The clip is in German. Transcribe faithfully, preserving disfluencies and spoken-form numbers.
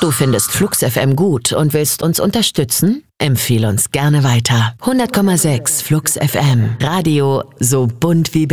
Du findest Flux F M gut und willst uns unterstützen? Empfehle uns gerne weiter. hundert Komma sechs Flux F M. Radio so bunt wie